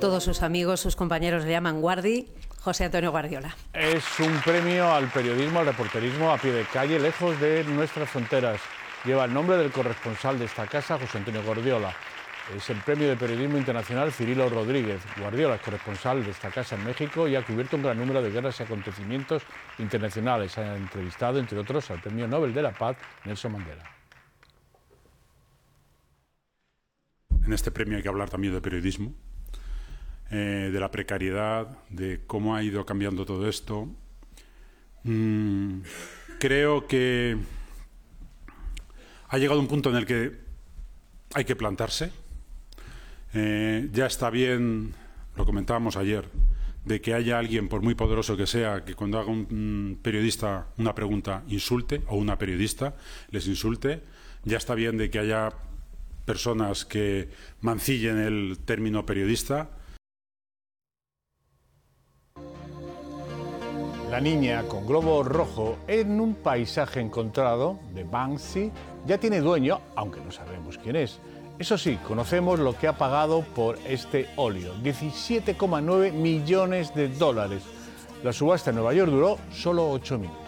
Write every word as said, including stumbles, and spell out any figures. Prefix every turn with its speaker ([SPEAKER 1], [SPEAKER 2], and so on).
[SPEAKER 1] todos sus amigos, sus compañeros le llaman Guardi, José Antonio Guardiola.
[SPEAKER 2] Es un premio al periodismo, al reporterismo a pie de calle, lejos de nuestras fronteras. Lleva el nombre del corresponsal de esta casa, José Antonio Guardiola. Es el premio de periodismo internacional Cirilo Rodríguez. Guardiola es corresponsal de esta casa en México y ha cubierto un gran número de guerras y acontecimientos internacionales. Ha entrevistado, entre otros, al premio Nobel de la Paz, Nelson Mandela.
[SPEAKER 3] En este premio hay que hablar también de periodismo, eh, de la precariedad, de cómo ha ido cambiando todo esto. Mm, creo que ha llegado un punto en el que hay que plantarse. Eh, ya está bien, lo comentábamos ayer, de que haya alguien, por muy poderoso que sea, que cuando haga un periodista una pregunta insulte, o una periodista les insulte. Ya está bien de que haya personas que mancillen el término periodista.
[SPEAKER 2] La niña con globo rojo en un paisaje encontrado de Banksy ya tiene dueño, aunque no sabemos quién es. Eso sí, conocemos lo que ha pagado por este óleo, diecisiete coma nueve millones de dólares. La subasta en Nueva York duró solo ocho minutos.